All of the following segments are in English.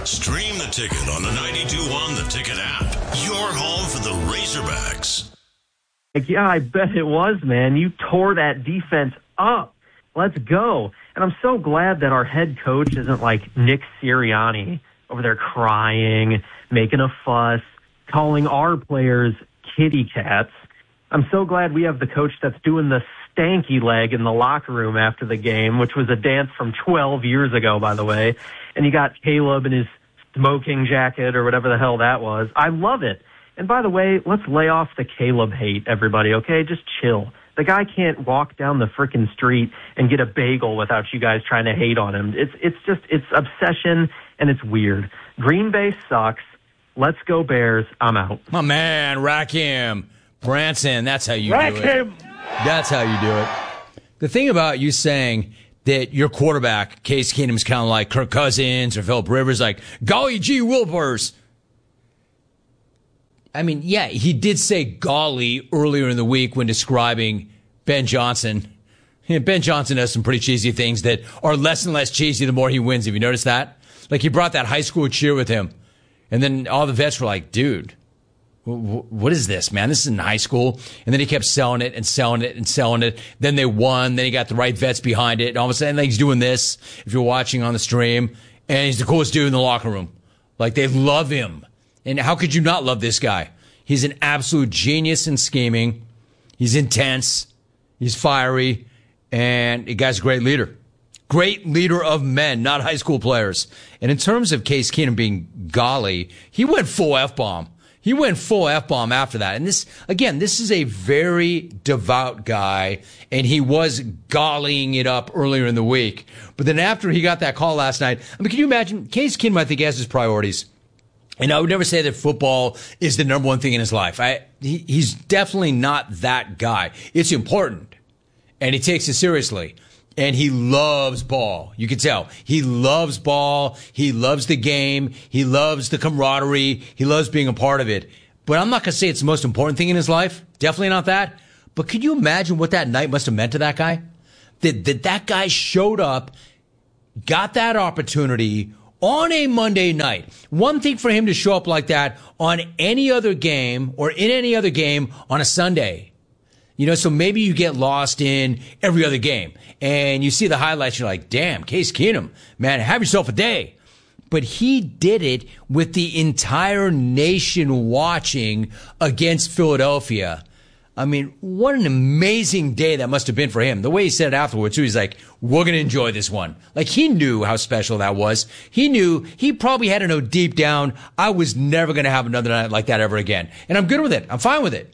Stream the Ticket on the 92.1 The Ticket app. Your home for the Razorbacks. Yeah, I bet it was, man. You tore that defense up. Let's go. And I'm so glad that our head coach isn't like Nick Sirianni over there crying, making a fuss, calling our players kitty cats. I'm so glad we have the coach that's doing the stanky leg in the locker room after the game, which was a dance from 12 years ago, by the way. And you got Caleb in his smoking jacket or whatever the hell that was. I love it. And by the way, let's lay off the Caleb hate, everybody, okay? Just chill. The guy can't walk down the frickin' street and get a bagel without you guys trying to hate on him. It's obsession, and it's weird. Green Bay sucks. Let's go Bears. I'm out. My man, Rakim Branson, that's how you do it. Rakim! That's how you do it. The thing about you saying that your quarterback, Case Keenum's kind of like Kirk Cousins or Phillip Rivers, like, golly gee Wilbers. I mean, yeah, he did say golly earlier in the week when describing Ben Johnson. Yeah, Ben Johnson does some pretty cheesy things that are less and less cheesy the more he wins. Have you noticed that? Like, he brought that high school cheer with him. And then all the vets were like, dude, what is this, man? This is in high school. And then he kept selling it and selling it and selling it. Then they won. Then he got the right vets behind it. And all of a sudden, he's doing this, if you're watching on the stream. And he's the coolest dude in the locker room. Like, they love him. And how could you not love this guy? He's an absolute genius in scheming. He's intense. He's fiery. And the guy's a great leader. Great leader of men, not high school players. And in terms of Case Keenum being golly, he went full F-bomb. He went full F-bomb after that. And this, again, this is a very devout guy, and he was gollying it up earlier in the week. But then after he got that call last night, I mean, can you imagine? Case Keenum, I think, has his priorities. And I would never say that football is the number one thing in his life. He's definitely not that guy. It's important, and he takes it seriously. And he loves ball. You can tell. He loves ball. He loves the game. He loves the camaraderie. He loves being a part of it. But I'm not going to say it's the most important thing in his life. Definitely not that. But could you imagine what that night must have meant to that guy? That guy showed up, got that opportunity on a Monday night. One thing for him to show up like that on any other game or in any other game on a Sunday. You know, so maybe you get lost in every other game and you see the highlights. You're like, damn, Case Keenum, man, have yourself a day. But he did it with the entire nation watching against Philadelphia. I mean, what an amazing day that must have been for him. The way he said it afterwards, too, he's like, we're going to enjoy this one. Like, he knew how special that was. He knew, he probably had to know deep down, I was never going to have another night like that ever again. And I'm good with it. I'm fine with it.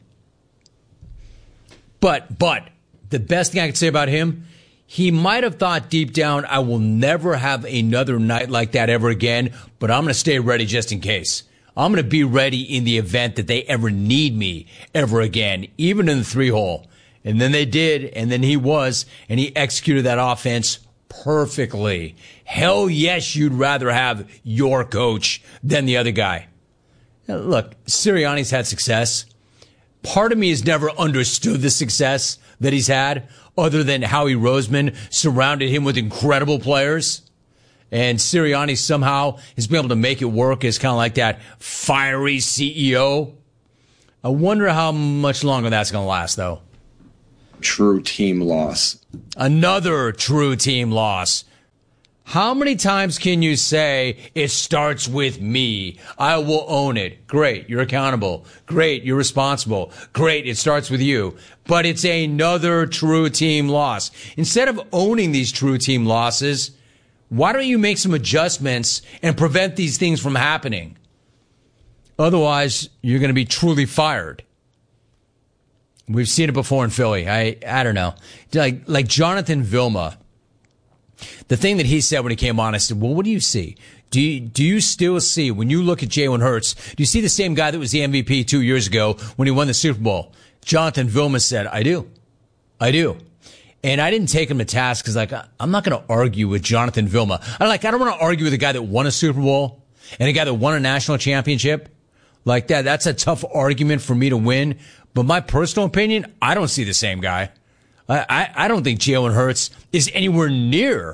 But the best thing I could say about him, he might have thought deep down, I will never have another night like that ever again, but I'm going to stay ready just in case. I'm going to be ready in the event that they ever need me ever again, even in the 3-hole. And then they did, and then he executed that offense perfectly. Hell yes, you'd rather have your coach than the other guy. Now, look, Sirianni's had success. Part of me has never understood the success that he's had, other than Howie Roseman surrounded him with incredible players. And Sirianni somehow has been able to make it work as kind of like that fiery CEO. I wonder how much longer that's going to last, though. True team loss. Another true team loss. How many times can you say, it starts with me? I will own it. Great, you're accountable. Great, you're responsible. Great, it starts with you. But it's another true team loss. Instead of owning these true team losses, why don't you make some adjustments and prevent these things from happening? Otherwise, you're going to be truly fired. We've seen it before in Philly. I don't know. Like Jonathan Vilma. The thing that he said when he came on, I said, well, what do you see? Do you still see, when you look at Jalen Hurts, do you see the same guy that was the MVP 2 years ago when he won the Super Bowl? Jonathan Vilma said, I do. And I didn't take him to task because, like, I'm not going to argue with Jonathan Vilma. I don't want to argue with a guy that won a Super Bowl and a guy that won a national championship. Like that, that's a tough argument for me to win. But my personal opinion, I don't see the same guy. I don't think Jalen Hurts is anywhere near